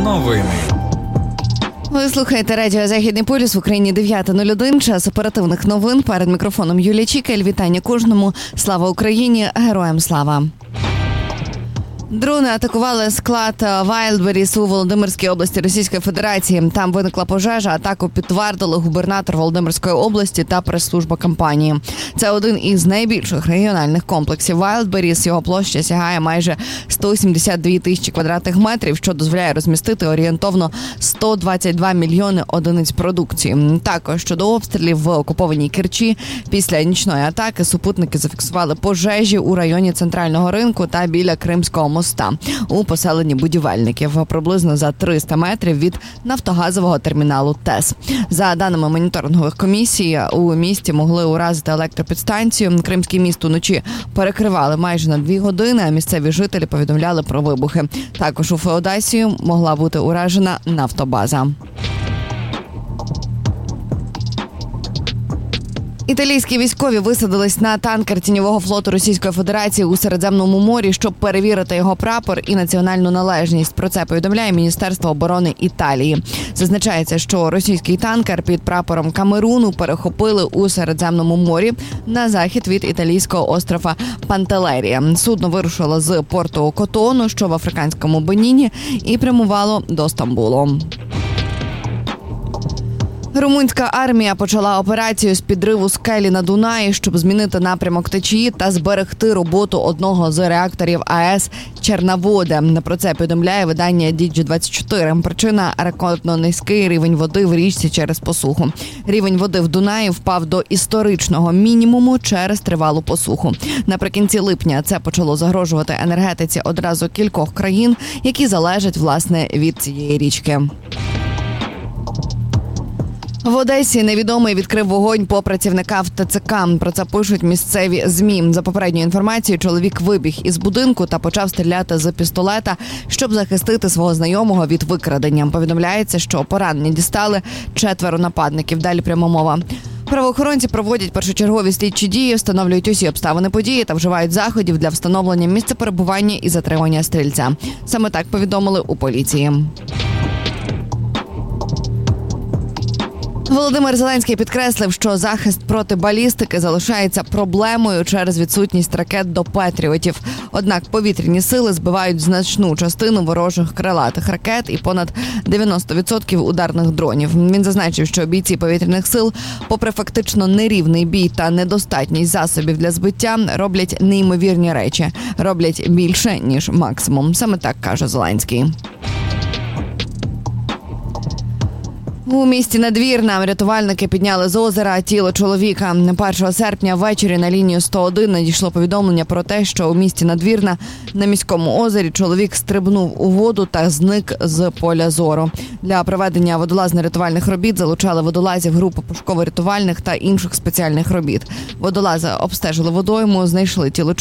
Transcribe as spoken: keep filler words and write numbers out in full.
Новини. Ви слухаєте радіо «Західний полюс», в Україні дев'ята нуль один, час оперативних новин. Перед мікрофоном Юлія Чікель. Вітання кожному. Слава Україні! Героям слава! Дрони атакували склад Вайлдберріс у Володимирській області Російської Федерації. Там виникла пожежа, атаку підтвердили губернатор Володимирської області та прес-служба компанії. Це один із найбільших регіональних комплексів Вайлдберріс. Його площа сягає майже сто сімдесят дві тисячі квадратних метрів, що дозволяє розмістити орієнтовно сто двадцять два мільйони одиниць продукції. Також щодо обстрілів в окупованій Керчі, після нічної атаки супутники зафіксували пожежі у районі Центрального ринку та біля Кримського моста у поселенні будівельників, приблизно за триста метрів від нафтогазового терміналу ТЕС. За даними моніторингових комісій, у місті могли уразити електропідстанцію. Кримський міст уночі перекривали майже на дві години, а місцеві жителі повідомляли про вибухи. Також у Феодосію могла бути уражена нафтобаза. Італійські військові висадились на танкер тіньового флоту Російської Федерації у Середземному морі, щоб перевірити його прапор і національну належність. Про це повідомляє Міністерство оборони Італії. Зазначається, що російський танкер під прапором Камеруну перехопили у Середземному морі на захід від італійського острова Пантелерія. Судно вирушило з порту Котону, що в африканському Беніні, і прямувало до Стамбулу. Румунська армія почала операцію з підриву скелі на Дунаї, щоб змінити напрямок течії та зберегти роботу одного з реакторів АЕС Черноводе. Про це повідомляє видання Ді Джі двадцять чотири. Причина – рекордно низький рівень води в річці через посуху. Рівень води в Дунаї впав до історичного мінімуму через тривалу посуху. Наприкінці липня це почало загрожувати енергетиці одразу кількох країн, які залежать, власне, від цієї річки. В Одесі невідомий відкрив вогонь по працівниках ТЦК. Про це пишуть місцеві ЗМІ. За попередньою інформацією, чоловік вибіг із будинку та почав стріляти з пістолета, щоб захистити свого знайомого від викрадення. Повідомляється, що поранення дістали четверо нападників. Далі пряма мова. Правоохоронці проводять першочергові слідчі дії, встановлюють усі обставини події та вживають заходів для встановлення місця перебування і затримання стрільця. Саме так повідомили у поліції. Володимир Зеленський підкреслив, що захист проти балістики залишається проблемою через відсутність ракет до «Петріотів». Однак повітряні сили збивають значну частину ворожих крилатих ракет і понад дев'яносто відсотків ударних дронів. Він зазначив, що бійці повітряних сил, попри фактично нерівний бій та недостатність засобів для збиття, роблять неймовірні речі. Роблять більше, ніж максимум. Саме так каже Зеленський. У місті Надвірна рятувальники підняли з озера тіло чоловіка. першого серпня ввечері на лінію сто один надійшло повідомлення про те, що у місті Надвірна на міському озері чоловік стрибнув у воду та зник з поля зору. Для проведення водолазно-рятувальних робіт залучали водолазів групи пошуково-рятувальних та інших спеціальних робіт. Водолази обстежили водойму, знайшли тіло